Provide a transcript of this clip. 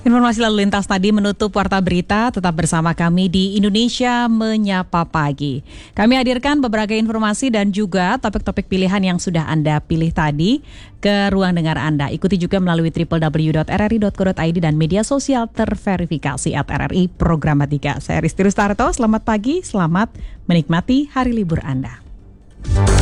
Informasi lalu lintas tadi menutup Warta Berita. Tetap bersama kami di Indonesia Menyapa Pagi. Kami hadirkan beberapa informasi dan juga topik-topik pilihan yang sudah Anda pilih tadi ke ruang dengar Anda. Ikuti juga melalui www.rri.co.id dan media sosial terverifikasi @RRI Programatika. Saya Risti Rustarto, selamat pagi, selamat menikmati hari libur Anda.